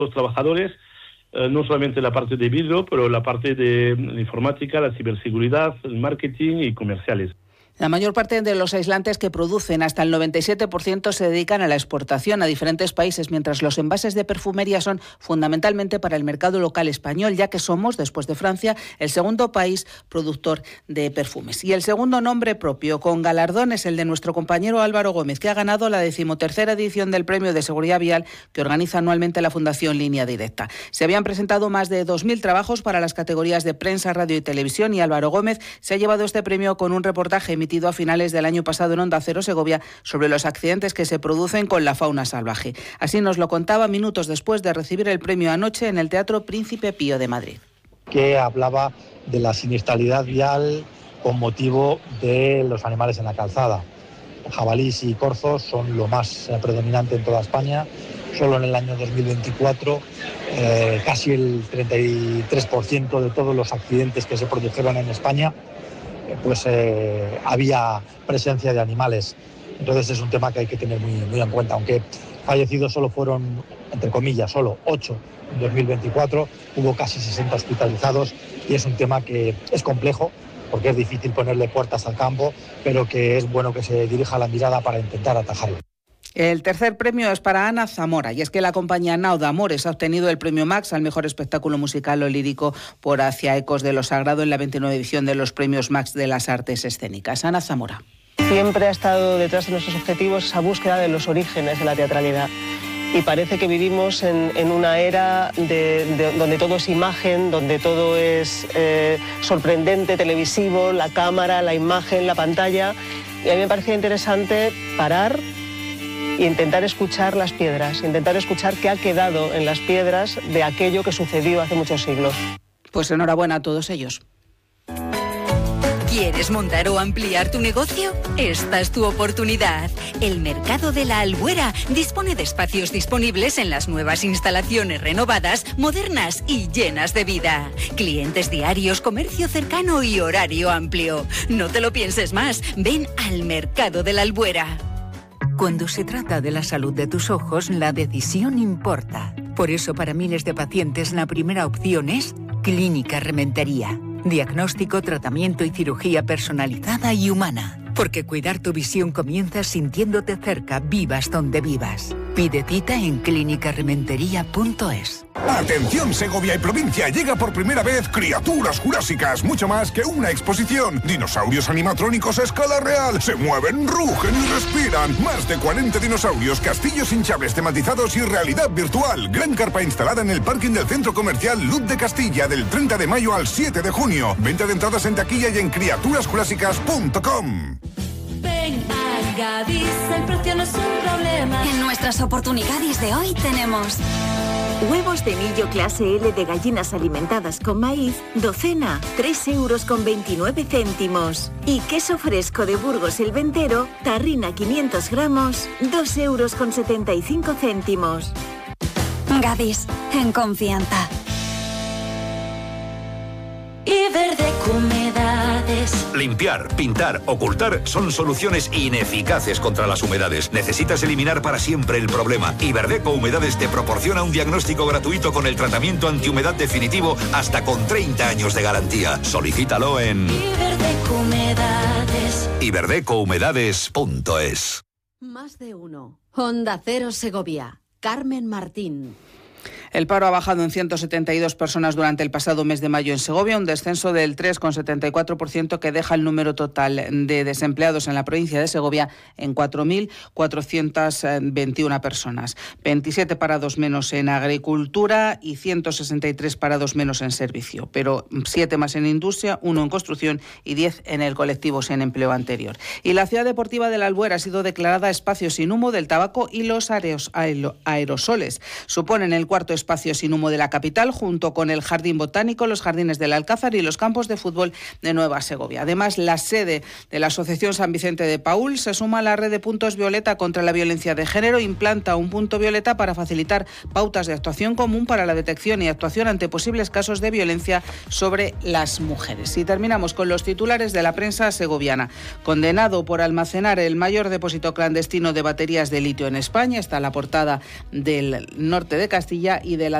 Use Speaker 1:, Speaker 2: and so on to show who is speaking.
Speaker 1: los trabajadores, no solamente la parte de vidrio, pero la parte de la informática, la ciberseguridad, el marketing y comerciales.
Speaker 2: La mayor parte de los aislantes que producen, hasta el 97%, se dedican a la exportación a diferentes países, mientras los envases de perfumería son fundamentalmente para el mercado local español, ya que somos, después de Francia, el segundo país productor de perfumes. Y el segundo nombre propio con galardón es el de nuestro compañero Álvaro Gómez, que ha ganado la 13ª edición del Premio de Seguridad Vial que organiza anualmente la Fundación Línea Directa. Se habían presentado más de 2.000 trabajos para las categorías de prensa, radio y televisión, y Álvaro Gómez se ha llevado este premio con un reportaje emitido a finales del año pasado en Onda Cero Segovia sobre los accidentes que se producen con la fauna salvaje. Así nos lo contaba minutos después de recibir el premio anoche en el Teatro Príncipe Pío de Madrid.
Speaker 3: Que hablaba de la siniestralidad vial con motivo de los animales en la calzada. Jabalís y corzos son lo más predominante en toda España. Solo en el año 2024 casi el 33% de todos los accidentes que se produjeron en España pues había presencia de animales. Entonces es un tema que hay que tener muy en cuenta. Aunque fallecidos solo fueron, entre comillas, solo 8 en 2024, hubo casi 60 hospitalizados y es un tema que es complejo porque es difícil ponerle puertas al campo, pero que es bueno que se dirija la mirada para intentar atajarlo.
Speaker 2: El tercer premio es para Ana Zamora, y es que la compañía Nau de Amores ha obtenido el premio Max al mejor espectáculo musical o lírico por Hacia Ecos de lo Sagrado en la 29 edición de los premios Max de las Artes Escénicas. Ana Zamora.
Speaker 4: Siempre ha estado detrás de nuestros objetivos esa búsqueda de los orígenes de la teatralidad. Y parece que vivimos en una era donde todo es imagen, donde todo es sorprendente, televisivo, la cámara, la imagen, la pantalla. Y a mí me parecía interesante parar e intentar escuchar las piedras, intentar escuchar qué ha quedado en las piedras de aquello que sucedió hace muchos siglos.
Speaker 2: Pues enhorabuena a todos ellos.
Speaker 5: ¿Quieres montar o ampliar tu negocio? Esta es tu oportunidad. El Mercado de la Albuera dispone de espacios disponibles en las nuevas instalaciones renovadas, modernas y llenas de vida. Clientes diarios, comercio cercano y horario amplio. No te lo pienses más. Ven al Mercado de la Albuera.
Speaker 6: Cuando se trata de la salud de tus ojos, la decisión importa. Por eso, para miles de pacientes, la primera opción es Clínica Rementería. Diagnóstico, tratamiento y cirugía personalizada y humana. Porque cuidar tu visión comienza sintiéndote cerca, vivas donde vivas. Pide cita en clinicarementería.es.
Speaker 7: Atención Segovia y provincia, llega por primera vez Criaturas Jurásicas, mucho más que una exposición. Dinosaurios animatrónicos a escala real, se mueven, rugen y respiran. Más de 40 dinosaurios, castillos hinchables tematizados y realidad virtual. Gran carpa instalada en el parking del centro comercial Luz de Castilla del 30 de mayo al 7 de junio. Venta de entradas en taquilla y en criaturasjurásicas.com.
Speaker 8: Ven a Gadis, el precio no es un problema.
Speaker 9: En nuestras oportunidades de hoy tenemos huevos de millo clase L de gallinas alimentadas con maíz, docena, 3,29 €. Y queso fresco de Burgos el Ventero, tarrina 500 gramos, 2,75 €. Gadis, en confianza.
Speaker 8: Iberdeco Humedades.
Speaker 10: Limpiar, pintar, ocultar son soluciones ineficaces contra las humedades. Necesitas eliminar para siempre el problema. Iberdeco Humedades te proporciona un diagnóstico gratuito con el tratamiento antihumedad definitivo hasta con 30 años de garantía. Solicítalo en
Speaker 8: Iberdeco Humedades.
Speaker 10: iberdecohumedades.es.
Speaker 11: Más de uno. Onda Cero Segovia. Carmen Martín.
Speaker 2: El paro ha bajado en 172 personas durante el pasado mes de mayo en Segovia, un descenso del 3,74% que deja el número total de desempleados en la provincia de Segovia en 4.421 personas. 27 parados menos en agricultura y 163 parados menos en servicio, pero 7 más en industria, 1 en construcción y 10 en el colectivo sin empleo anterior. Y la ciudad deportiva de la Albuera ha sido declarada espacio sin humo del tabaco y los aerosoles. Suponen el cuarto espacio sin humo de la capital, junto con el Jardín Botánico, los Jardines del Alcázar y los campos de fútbol de Nueva Segovia. Además, la sede de la Asociación San Vicente de Paúl se suma a la red de puntos violeta contra la violencia de género e implanta un punto violeta para facilitar pautas de actuación común para la detección y actuación ante posibles casos de violencia sobre las mujeres. Y terminamos con los titulares de la prensa segoviana. Condenado por almacenar el mayor depósito clandestino de baterías de litio en España, está la portada del Norte de Castilla, y de la